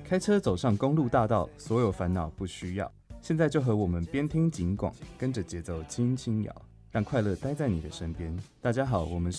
开车走上公路大道，所有烦恼不需要。现在就和我们边听警广，跟着节奏轻轻摇，让快乐待在你的身边。大家好，我们是